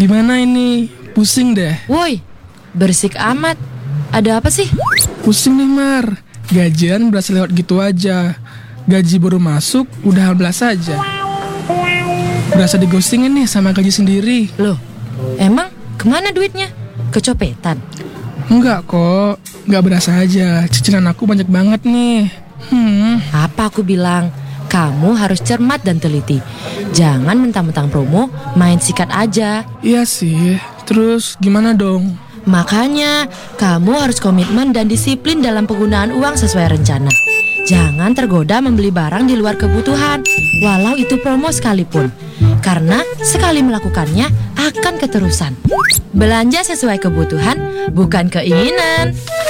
Gimana ini? Pusing deh. Woi, berisik amat. Ada apa sih? Pusing nih Mar. Gajian berasa lewat gitu aja. Gaji baru masuk udah 11 aja. Berasa digostingin nih sama gaji sendiri. Loh, emang kemana duitnya? Kecopetan? Enggak kok, enggak berasa aja. Cicilan aku banyak banget nih. Apa aku bilang? Kamu harus cermat dan teliti. Jangan mentang-mentang promo, main sikat aja. Iya sih. Terus gimana dong? Makanya, kamu harus komitmen dan disiplin dalam penggunaan uang sesuai rencana. Jangan tergoda membeli barang di luar kebutuhan, walau itu promo sekalipun. Karena sekali melakukannya akan keterusan. Belanja sesuai kebutuhan, bukan keinginan.